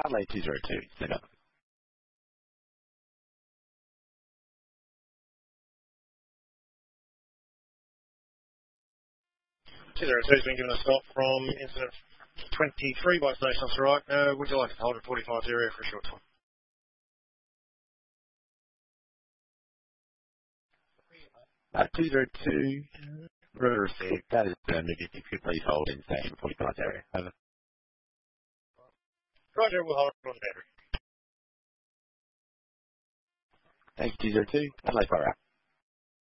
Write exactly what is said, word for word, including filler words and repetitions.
Adelaide two zero two, set up. two zero two has been given a stop from incident twenty-three by station officer right. Uh, would you like to hold at forty-five zero for a short time? Uh, two zero two, rotor received. That is affirmative. If you could please hold in station forty-five area. Over. Roger, we'll hold on the battery. Thank you, two zero two. Adelaide fire out.